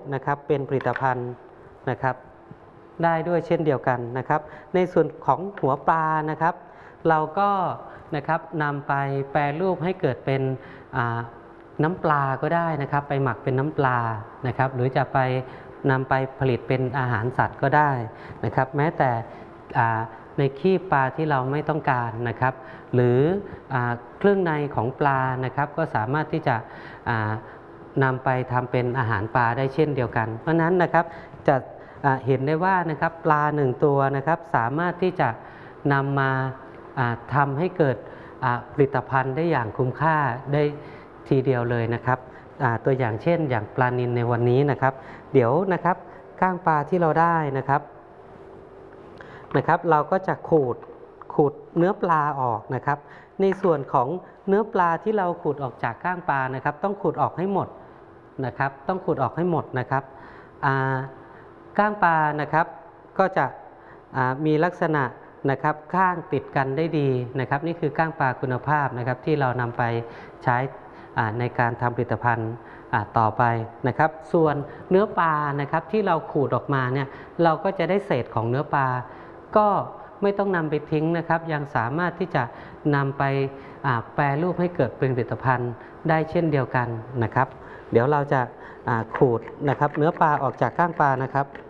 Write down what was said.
นะครับเป็นผลิตภัณฑ์นะครับได้ด้วยเช่นเดียวกันนะครับในส่วนของหัวปลานะครับเราก็นะครับนำไปแปรรูปให้เกิดเป็นน้ำปลาก็ได้นะครับไปหมักเป็นน้ำปลานะครับหรือจะไปนำไปผลิตเป็นอาหารสัตว์ก็ได้นะครับแม้แต่ในขี้ปลาที่เราไม่ต้องการนะครับหรือเครื่องในของปลานะครับก็สามารถที่จะนำไปทำเป็นอาหารปลาได้เช่นเดียวกันเพราะนั้นนะครับจะเห็นได้ว่านะครับปลา1ตัวนะครับสามารถที่จะนำมาทำให้เกิดผลิตภัณฑ์ได้อย่างคุ้มค่าได้ทีเดียวเลยนะครับตัวอย่างเช่นอย่างปลานิลในวันนี้นะครับเดี๋ยวนะครับก้างปลาที่เราได้นะครับเราก็จะขูดเนื้อปลาออกนะครับในส่วนของเนื้อปลาที่เราขูดออกจากก้างปลานะครับต้องขูดออกให้หมดนะครับต้องขูดออกให้หมดนะครับก้างปลานะครับก็จะมีลักษณะนะครับข้างติดกันได้ดีนะครับนี่คือก้างปลาคุณภาพนะครับที่เรานำไปใช้ในการทำผลิตภัณฑ์ต่อไปนะครับส่วนเนื้อปลานะครับที่เราขูดออกมาเนี่ยเราก็จะได้เศษของเนื้อปลาก็ไม่ต้องนำไปทิ้งนะครับยังสามารถที่จะนำไปแปรรูปให้เกิดเป็นผลิตภัณฑ์ได้เช่นเดียวกันนะครับเดี๋ยวเราจะขูดนะครับเนื้อปลาออกจากก้างปลานะครับ